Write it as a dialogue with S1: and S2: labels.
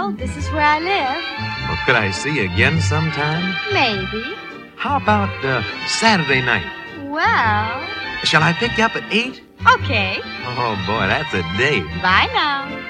S1: know, this is where I live.
S2: Well, could I see you again sometime?
S1: Maybe.
S2: How about Saturday night?
S1: Well...
S2: Shall I pick you up at 8?
S1: Okay.
S2: Oh, boy, that's a date.
S1: Bye now.